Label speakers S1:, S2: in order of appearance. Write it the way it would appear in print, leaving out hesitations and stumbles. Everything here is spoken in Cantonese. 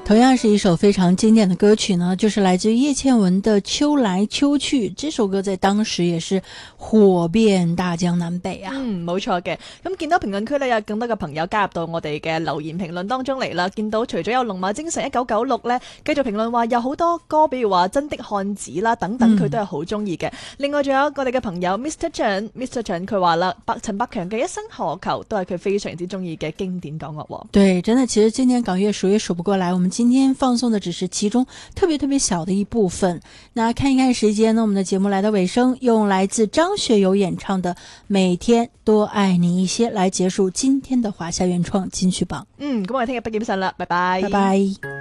S1: 同样是一首非常經典的歌曲呢，就是來自於葉倩文的《秋來秋去》。這首歌在當時也是火遍大江南北啊。
S2: 冇錯嘅。咁見到評論區呢，有更多嘅朋友加入到我哋嘅留言評論當中嚟啦。見到除咗有龍馬精神1996呢，繼續評論話有好多歌，比如話真的漢子啦等等，佢都係好中意嘅。另外仲有我哋嘅朋友 Mr. Chan 佢話啦，陳百強嘅一生何求都係佢非常之中意嘅經典港樂。
S1: 對，真的，其實經典港樂數也數不過來，我們今天放送的只是其中特別小的一部分。那看一看時間呢，我們的節目來到尾聲，用來自張學友演唱的《每天多愛你一些》來結束今天的華夏原創金曲榜。
S2: 咁我哋聽日不見不散啦，拜拜。
S1: 拜拜。